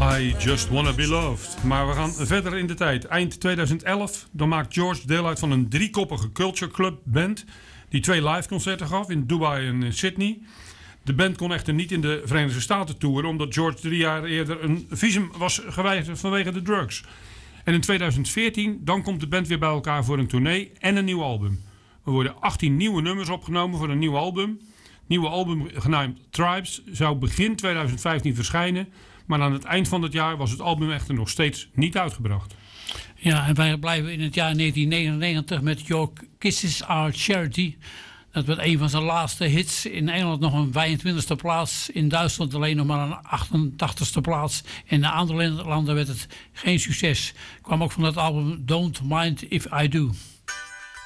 I Just Wanna Be Loved. Maar we gaan verder in de tijd. Eind 2011, dan maakt George deel uit van een driekoppige culture club band die 2 live concerten gaf in Dubai en in Sydney. De band kon echter niet in de Verenigde Staten toeren omdat George 3 jaar eerder een visum was geweigerd vanwege de drugs. En in 2014, dan komt de band weer bij elkaar voor een tournee en een nieuw album. Er worden 18 nieuwe nummers opgenomen voor een nieuw album. Het nieuwe album, genaamd Tribes, zou begin 2015 verschijnen. Maar aan het eind van het jaar was het album echter nog steeds niet uitgebracht. Ja, en wij blijven in het jaar 1999 met Your Kisses Are Charity. Dat werd een van zijn laatste hits. In Engeland nog een 25e plaats. In Duitsland alleen nog maar een 88e plaats. In de andere landen werd het geen succes. Kwam ook van het album Don't Mind If I Do.